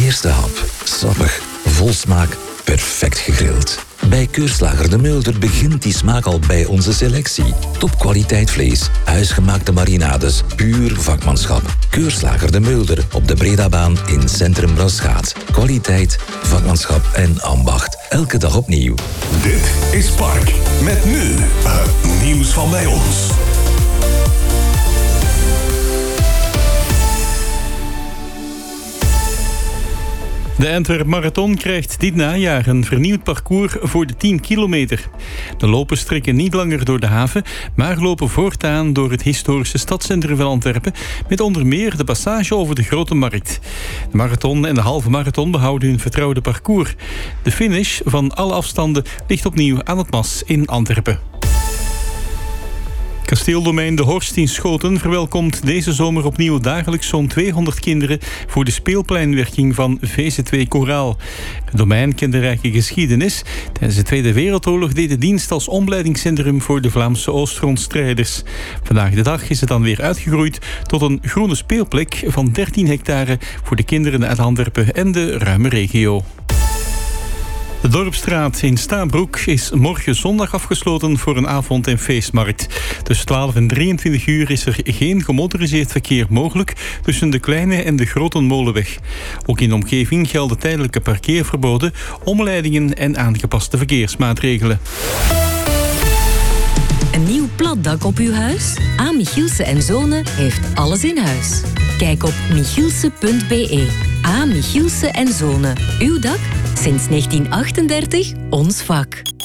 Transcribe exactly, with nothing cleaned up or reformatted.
Eerste hap. Sappig, vol smaak, perfect gegrild. Bij Keurslager de Mulder begint die smaak al bij onze selectie. Topkwaliteit vlees, huisgemaakte marinades, puur vakmanschap. Keurslager de Mulder op de Bredabaan in Centrum Braschaat. Kwaliteit, vakmanschap en ambacht. Elke dag opnieuw. Dit is Park. Met nu het nieuws van bij ons. De Antwerp Marathon krijgt dit najaar een vernieuwd parcours voor de tien kilometer. De lopers trekken niet langer door de haven, maar lopen voortaan door het historische stadscentrum van Antwerpen, met onder meer de passage over de Grote Markt. De marathon en de halve marathon behouden hun vertrouwde parcours. De finish van alle afstanden ligt opnieuw aan het Mas in Antwerpen. Kasteeldomein De Horst in Schoten verwelkomt deze zomer opnieuw dagelijks zo'n tweehonderd kinderen voor de speelpleinwerking van V Z W Koraal. Het domein kent een rijke geschiedenis. Tijdens de Tweede Wereldoorlog deed het dienst als omleidingscentrum voor de Vlaamse Oostfrontstrijders. Vandaag de dag is het dan weer uitgegroeid tot een groene speelplek van dertien hectare voor de kinderen uit Antwerpen en de ruime regio. De Dorpsstraat in Stabroek is morgen zondag afgesloten voor een avond- en feestmarkt. Tussen twaalf en drieëntwintig uur is er geen gemotoriseerd verkeer mogelijk tussen de Kleine en de Grote Molenweg. Ook in de omgeving gelden tijdelijke parkeerverboden, omleidingen en aangepaste verkeersmaatregelen. Een nieuw platdak op uw huis? A. Michielsen en Zonen heeft alles in huis. Kijk op michielsen punt b e. A. Michielsen en Zonen. Uw dak? Sinds negentien achtendertig ons vak.